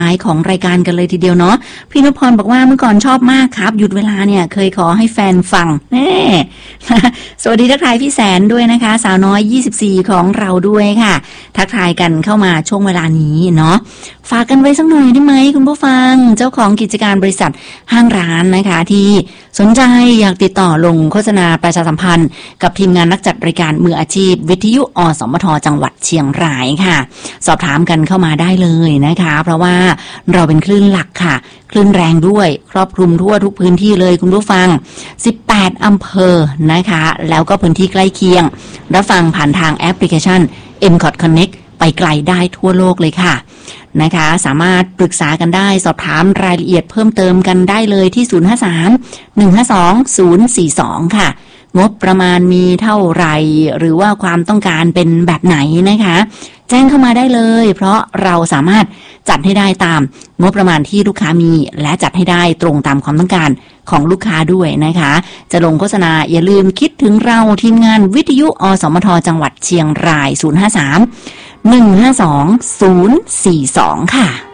ของรายการกันเลยทีเดียวเนาะพี่นพพรบอกว่าเมื่อก่อนชอบมากครับหยุดเวลาเนี่ยเคยขอให้แฟนฟังแน่สวัสดีทักทายพี่แสนด้วยนะคะสาวน้อย24ของเราด้วยค่ะทักทายกันเข้ามาช่วงเวลานี้เนาะฝากกันไว้สักหน่อยได้ไหมคุณผู้ฟังเจ้าของกิจการบริษัทห้างร้านนะคะที่สนใจอยากติดต่อลงโฆษณาประชาสัมพันธ์กับทีมงานนักจัดรายการมืออาชีพวิทยุอสมทจังหวัดเชียงรายค่ะสอบถามกันเข้ามาได้เลยนะคะเพราะว่าเราเป็นคลื่นหลักค่ะคลื่นแรงด้วยครอบคลุมทั่วทุกพื้นที่เลยคุณผู้ฟัง18อำเภอนะคะแล้วก็พื้นที่ใกล้เคียงรับฟังผ่านทางแอปพลิเคชัน MCOT Connect ไปไกลได้ทั่วโลกเลยค่ะนะคะสามารถปรึกษากันได้สอบถามรายละเอียดเพิ่มเติมกันได้เลยที่053-152-042ค่ะงบประมาณมีเท่าไหร่หรือว่าความต้องการเป็นแบบไหนนะคะแจ้งเข้ามาได้เลยเพราะเราสามารถจัดให้ได้ตามงบประมาณที่ลูกค้ามีและจัดให้ได้ตรงตามความต้องการของลูกค้าด้วยนะคะจะลงโฆษณาอย่าลืมคิดถึงเราทีมงานวิทยุอสมทจังหวัดเชียงราย053-152-042ค่ะ